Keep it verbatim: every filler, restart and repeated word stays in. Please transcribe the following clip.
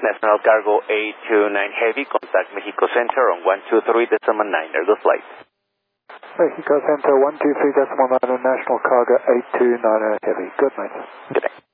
National Cargo eight two nine Heavy, contact Mexico Center on one two three decimal nine. Good flight. Mexico Center one two three decimal nine, National Cargo eight two nine Heavy. Good, mate. Good day.